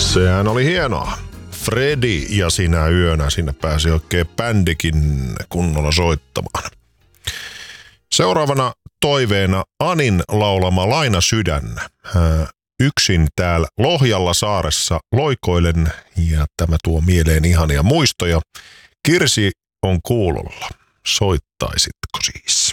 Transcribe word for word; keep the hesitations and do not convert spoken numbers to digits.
Sehän oli hienoa. Fredi ja Sinä yönä. Sinne pääsi oikein bändikin kunnolla soittamaan. Seuraavana toiveena Anin laulama Laina sydän. Yksin täällä Lohjalla saaressa loikoilen ja tämä tuo mieleen ihania muistoja. Kirsi on kuulolla. Soittaisitko siis?